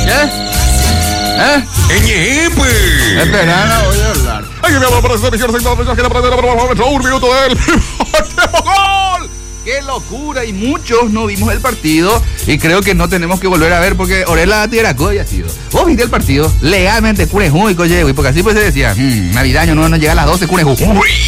Espera, no voy a hablar. Ay, que me va a aparecer mi un minuto de él. ¡Gol! ¡Qué locura! Y muchos no vimos el partido y creo que no tenemos que volver a ver porque Orela Tiraco ya ha sido. ¿Vos viste el partido? Legalmente, Cunejú y Coyegui, porque así pues se decía, Navidaño no llega a las 12, Cunejú.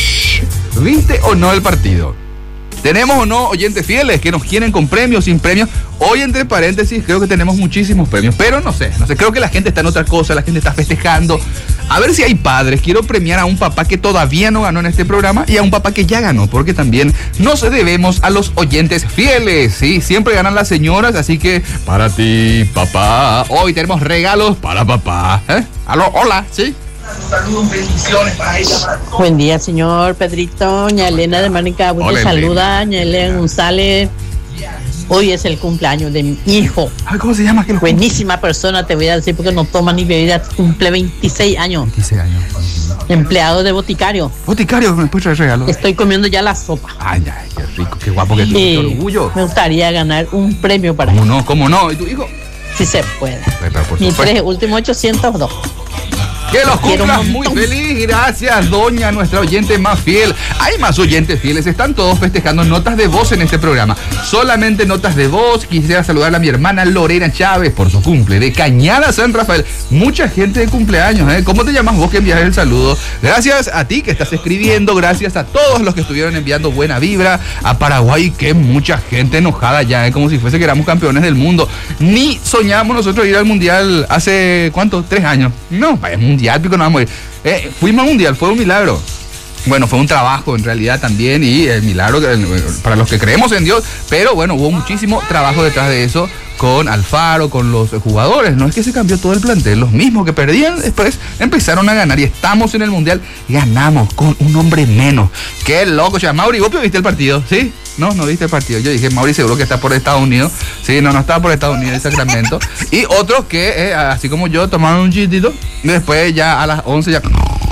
¿Viste o no el partido? ¿Tenemos o no oyentes fieles que nos quieren con premios, sin premios? Hoy, entre paréntesis, creo que tenemos muchísimos premios, pero no sé, creo que la gente está en otra cosa, la gente está festejando. A ver si hay padres. Quiero premiar a un papá que todavía no ganó en este programa y a un papá que ya ganó, porque también nos debemos a los oyentes fieles, ¿sí? Siempre ganan las señoras, así que para ti, papá, hoy tenemos regalos para papá. ¿Aló? Hola, ¿sí? Saludos, bendiciones para ella. Buen día, señor Pedrito. Doña Elena de Manicagüe te saluda. Doña Elena González. Hoy es el cumpleaños de mi hijo. Ay, ¿cómo se llama? Buenísima persona, te voy a decir, porque no toma ni bebida. Cumple 26 años. 26 años. Empleado de boticario. Boticario, ¿me puedes traer regalo? Estoy comiendo ya la sopa. Ay, qué rico, qué guapo que tú, qué orgullo. Me gustaría ganar un premio para él. ¿Cómo no? ¿Y tu hijo? Sí se puede. Mi último 802. Que los cumplas muy feliz, gracias doña, nuestra oyente más fiel. Hay más oyentes fieles, están todos festejando notas de voz en este programa. Solamente notas de voz. Quisiera saludar a mi hermana Lorena Chávez por su cumple de Cañada San Rafael. Mucha gente de cumpleaños, ¿eh? ¿Cómo te llamas vos que envías el saludo? Gracias a ti que estás escribiendo, gracias a todos los que estuvieron enviando buena vibra. A Paraguay, que mucha gente enojada ya, ¿eh? Como si fuese que éramos campeones del mundo. Ni soñamos nosotros ir al mundial hace, ¿cuánto? 3 años. No, vaya mundial, pico no vamos a ir. Fuimos al mundial, fue un milagro. Bueno, fue un trabajo en realidad también, y el milagro para los que creemos en Dios, pero bueno, hubo muchísimo trabajo detrás de eso con Alfaro, con los jugadores. No es que se cambió todo el plantel, los mismos que perdían después empezaron a ganar y estamos en el mundial, ganamos con un hombre menos. Qué loco, ya. Mauri, ¿vos viste el partido? ¿Sí? No viste el partido. Yo dije, Mauri seguro que está por Estados Unidos. Sí, no estaba por Estados Unidos, en Sacramento. Y otros que, así como yo, tomaron un chitito y después ya a las 11 ya...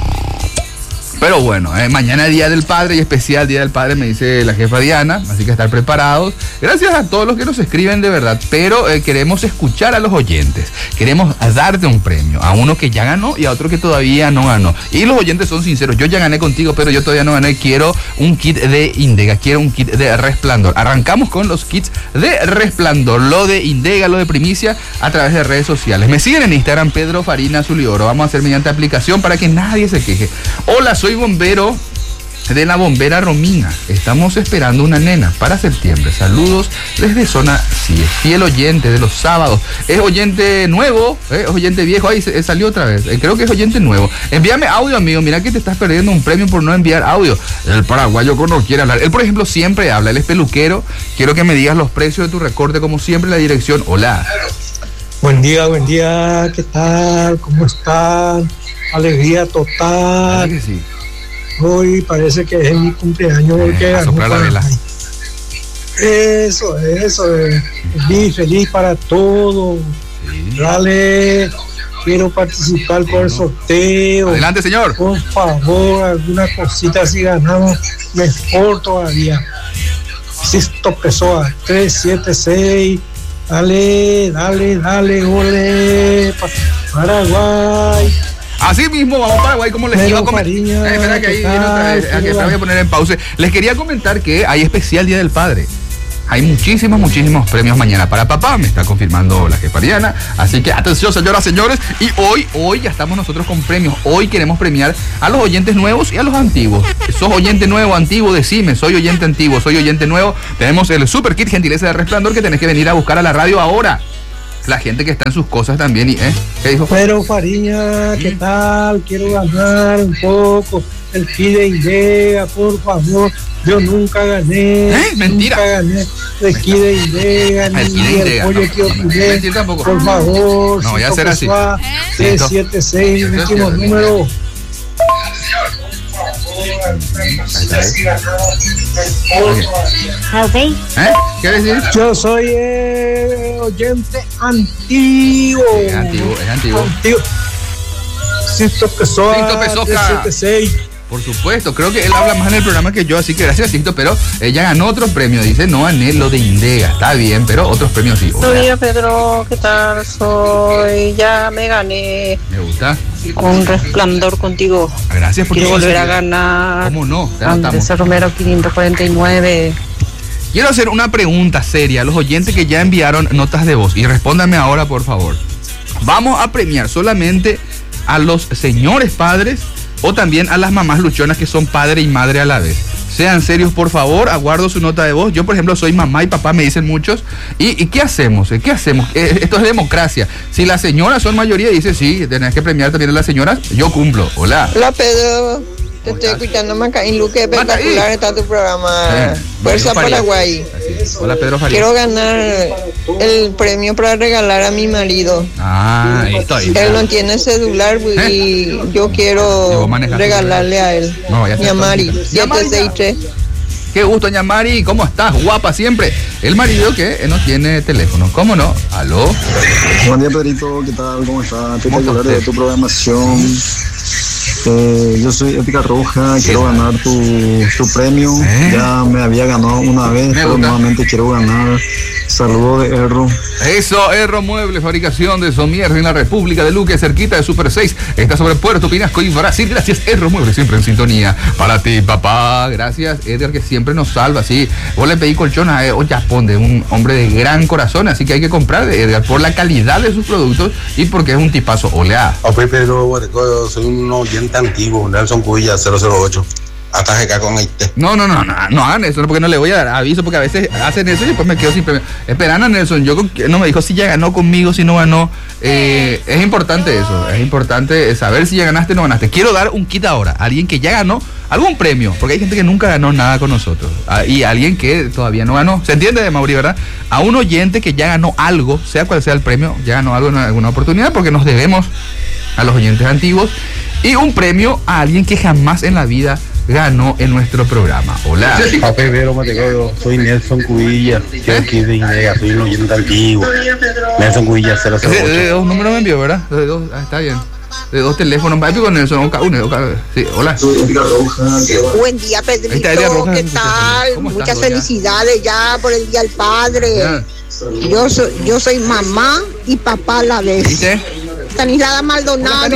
Pero bueno, mañana es Día del Padre y especial Día del Padre, me dice la jefa Diana, así que estar preparados. Gracias a todos los que nos escriben de verdad, pero queremos escuchar a los oyentes. Queremos darte un premio, a uno que ya ganó y a otro que todavía no ganó. Y los oyentes son sinceros, yo ya gané contigo, pero yo todavía no gané. Quiero un kit de Indega, quiero un kit de Resplandor. Arrancamos con los kits de Resplandor, lo de Indega, lo de Primicia, a través de redes sociales. Me siguen en Instagram, Pedro Farina Zulioro. Vamos a hacer mediante aplicación para que nadie se queje. Hola, soy bombero de la bombera Romina. Estamos esperando una nena para septiembre. Saludos desde zona 10. Fiel oyente de los sábados. Es oyente nuevo, es oyente viejo. Ahí salió otra vez. Creo que es oyente nuevo. Envíame audio, amigo. Mira que te estás perdiendo un premio por no enviar audio. El paraguayo no quiere hablar. Él, por ejemplo, siempre habla. Él es peluquero. Quiero que me digas los precios de tu recorte, como siempre, la dirección. Hola. Buen día. ¿Qué tal? ¿Cómo están? Alegría total. Que sí. Hoy parece que es mi cumpleaños. A soplar la vela. Eso. Feliz para todos. Sí. Dale, quiero participar por el sorteo. Adelante, señor. Por favor, alguna cosita si ganamos, mejor todavía. Sisto Pessoa, 376. Dale, ole. Paraguay. Así mismo, vamos a Paraguay, como les iba a comentar. Espera que ahí viene otra vez, que voy a poner en pausa. Les quería comentar que hay especial Día del Padre. Hay muchísimos premios mañana para papá, me está confirmando la jefa Diana. Así que atención, señoras, señores. Y hoy ya estamos nosotros con premios. Hoy queremos premiar a los oyentes nuevos y a los antiguos. ¿Sos oyente nuevo, antiguo? Decime, soy oyente antiguo, soy oyente nuevo. Tenemos el super kit Gentileza de Resplandor que tenés que venir a buscar a la radio ahora. La gente que está en sus cosas también. ¿Qué dijo? Pero Fariña, ¿qué tal? Quiero ganar un poco el kit de Indega, por favor. Yo nunca gané. Mentira. Nunca gané el kit de Indega, ni el pollo que opulé. Mentira tampoco. Por favor. No voy a hacer así. 376, último número. ¿Qué decir? Yo soy oyente antiguo. Es antiguo. Sisto Pessoa, 376. Por supuesto, creo que él habla más en el programa que yo, así que gracias, Tito, pero ella ganó otro premio, dice, no gané lo de Indega, está bien, pero otros premios sí. Hola. Hola Pedro, ¿qué tal? Ya me gané. Me gusta. Un resplandor contigo. Gracias por quiero volver a ganar. ¿Cómo no? Antes Romero 549. Quiero hacer una pregunta seria a los oyentes que ya enviaron notas de voz y respóndanme ahora, por favor. ¿Vamos a premiar solamente a los señores padres o también a las mamás luchonas que son padre y madre a la vez? Sean serios, por favor, aguardo su nota de voz. Yo, por ejemplo, soy mamá y papá, me dicen muchos. ¿Y qué hacemos? ¿Qué hacemos? Esto es democracia. Si las señoras son mayoría, dice, sí, tenés que premiar también a las señoras, yo cumplo. Hola. Hola, Pedro. Te estoy escuchando, Macaín Luque, espectacular está tu programa. Fuerza Paraguay. Hola, Pedro Farías. Quiero ganar el premio para regalar a mi marido. Él no tiene celular y yo quiero regalarle a él. Ñamari, 763. Qué gusto, Ñamari. ¿Cómo estás? Guapa siempre. El marido que no tiene teléfono. ¿Cómo no? ¿Aló? Buen día, Pedrito. ¿Qué tal? ¿Cómo estás? Espectacular de tu programación. Yo soy Épica Roja, quiero ganar tu premio. Ya me había ganado una vez, pero nuevamente quiero ganar. Saludos de Erro. Eso, Erro Muebles, fabricación de somiers en la República de Luque, cerquita de Super 6. Está sobre Puerto Pinasco y Brasil. Gracias, Erro Muebles, siempre en sintonía. Para ti, papá. Gracias, Edgar, que siempre nos salva. Sí, vos le pedí colchón a Oyapón, un hombre de gran corazón, así que hay que comprar de Edgar por la calidad de sus productos y porque es un tipazo. Olea. Pedro, soy un oyente antiguo, Nelson Cubilla 008. Hasta acá con este. No hagan eso, porque no le voy a dar aviso, porque a veces hacen eso y después me quedo sin premio. Esperan a Nelson, no me dijo si ya ganó conmigo, si no ganó. Es importante eso, es importante saber si ya ganaste o no ganaste. Quiero dar un kit ahora, a alguien que ya ganó algún premio, porque hay gente que nunca ganó nada con nosotros, y alguien que todavía no ganó. ¿Se entiende, Mauri, verdad? A un oyente que ya ganó algo, sea cual sea el premio, ya ganó algo en alguna oportunidad, porque nos debemos a los oyentes antiguos, y un premio a alguien que jamás en la vida ganó en nuestro programa. Hola. Pedro Matecoyo, soy Nelson Cubilla, yo aquí de Indega, soy un oyente antiguo. Nelson Cubilla 008. De dos números me envió, ¿verdad? De dos, está bien. De dos teléfonos, va con Nelson, sí, hola. Buen día, Pedrito, ¿qué tal? Muchas felicidades ya por el Día del Padre. Yo soy mamá y papá a la vez. ¿Viste? Stanislada Maldonado,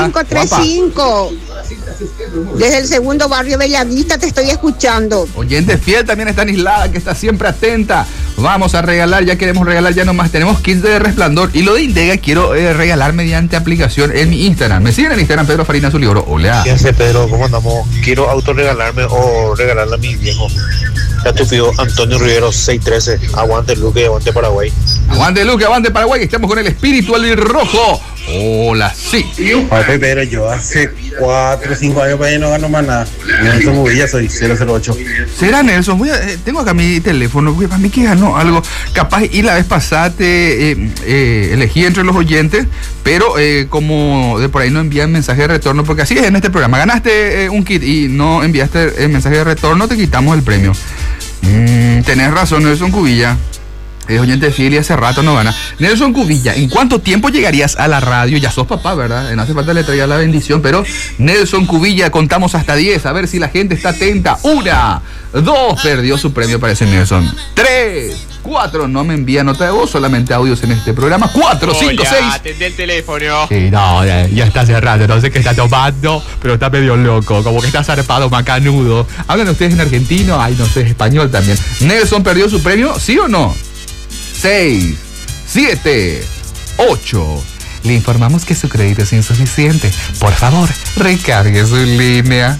535. Desde el segundo barrio Bellavista te estoy escuchando. Oyente fiel también está Stanislada, que está siempre atenta. Vamos a regalar, ya queremos regalar, ya nomás tenemos 15 de resplandor. Y lo de Indega quiero regalar mediante aplicación en mi Instagram. Me siguen en Instagram, Pedro Farina Zulioro. Hola. ¿Qué hace, Pedro? ¿Cómo andamos? Quiero autorregalarme o regalarle a mi viejo. Ya te pido Antonio Rivero 613. Aguante Luque, aguante Paraguay. Aguante Luque, aguante Paraguay. Estamos con el espíritu rojo. Hola, sí. Oye, Pedro, yo hace 4 o 5 años para allá no gano más nada. Nelson Movilla, soy 008. ¿Será Nelson? Tengo acá mi teléfono, porque para mí que ganó algo. Capaz, y la vez pasada te elegí entre los oyentes, pero como de por ahí no envían mensaje de retorno, porque así es en este programa. Ganaste un kit y no enviaste el mensaje de retorno, te quitamos el premio. Tenés razón, Nelson Cubilla. Es oyente fiel y hace rato no gana. Nelson Cubilla, ¿en cuánto tiempo llegarías a la radio? Ya sos papá, ¿verdad? No hace falta le traía la bendición, pero Nelson Cubilla, contamos hasta 10, a ver si la gente está atenta. 1, 2, perdió su premio, parece Nelson. 3, 4, no me envía nota de voz, solamente audios en este programa. 4, 5, 6. Atendé el teléfono. Sí, no, ya está cerrado, no sé qué está tomando, pero está medio loco, como que está zarpado, macanudo. ¿Hablan ustedes en argentino? Ay, no sé, español también. ¿Nelson perdió su premio? ¿Sí o no? 6, 7, 8. Le informamos que su crédito es insuficiente. Por favor, recargue su línea.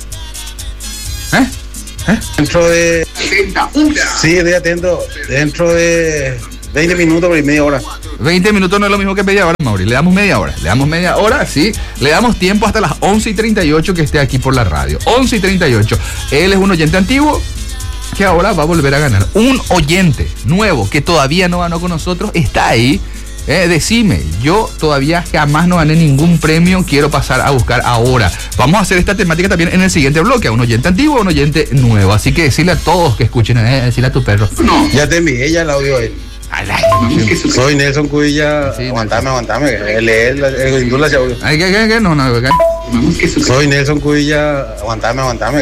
Dentro de... Sí, estoy atento. Dentro de 20 minutos y media hora. 20 minutos no es lo mismo que media hora, Mauri. Le damos media hora, sí. Le damos tiempo hasta las 11:38 que esté aquí por la radio. 11:38. Él es un oyente antiguo que ahora va a volver a ganar. Un oyente nuevo que todavía no ganó con nosotros está ahí. Decime, yo todavía jamás no gané ningún premio, quiero pasar a buscar ahora. Vamos a hacer esta temática también en el siguiente bloque, a un oyente antiguo, a un oyente nuevo. Así que decirle a todos que escuchen, decirle a tu perro. No. Ya te envié ya el audio ahí. Soy Nelson Cubilla. Sí, aguantame. Él es el audio. ¿Qué? No. Soy Nelson Cudilla, aguantame.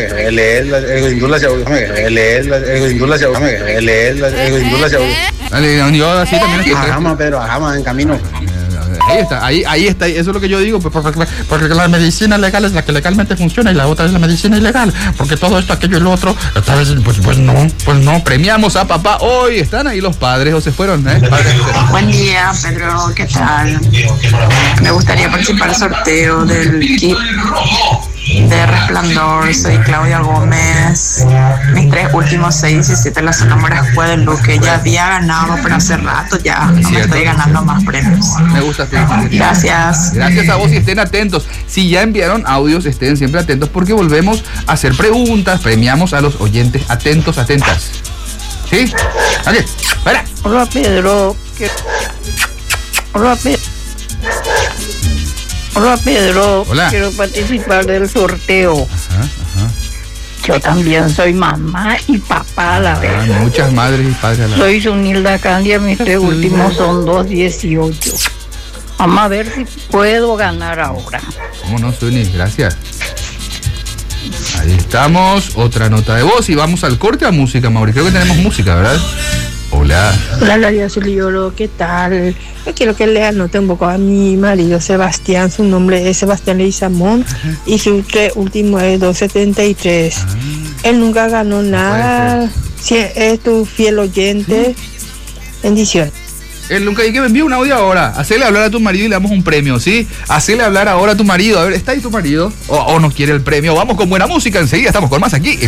Dale, yo así también estoy. Ajá, en camino. Ahí está, eso es lo que yo digo, porque la medicina legal es la que legalmente funciona y la otra es la medicina ilegal, porque todo esto, aquello y lo otro, tal vez, pues no, premiamos a papá hoy, están ahí los padres o se fueron, Buen día, Pedro, ¿qué tal? Me gustaría participar del sorteo del kit de Resplandor. Soy Claudia Gómez. Mis 3 últimos 6 y 7 las números fue de lo que ya había ganado, pero hace rato ya no me estoy ganando más premios. Me gusta. Gracias. Gracias a vos y estén atentos. Si ya enviaron audios, estén siempre atentos porque volvemos a hacer preguntas. Premiamos a los oyentes atentos, atentas. ¿Sí? Oye, para. Hola, Pedro. Hola, Pedro. Hola. Quiero participar del sorteo. Ajá. Yo también soy mamá y papá a la vez. Muchas madres y padres a la vez. Soy Sunilda Candia, mis 3 últimos son 218. Vamos a ver si puedo ganar ahora. ¿Cómo no, Suni? Gracias. Ahí estamos, otra nota de voz y vamos al corte a música, Mauri. Creo que tenemos música, ¿verdad? Hola. Hola, Laria Zuliolo, ¿qué tal? Yo quiero que le anote un poco a mi marido Sebastián. Su nombre es Sebastián Leizamón y su último es 273. Él nunca ganó nada. Sí, es tu fiel oyente. Bendiciones. Él nunca, y que me envíe un audio ahora. Hacele hablar a tu marido y le damos un premio, ¿sí? Hacele hablar ahora a tu marido. A ver, ¿está ahí tu marido? ¿O no quiere el premio? Vamos con buena música. Enseguida estamos con más aquí.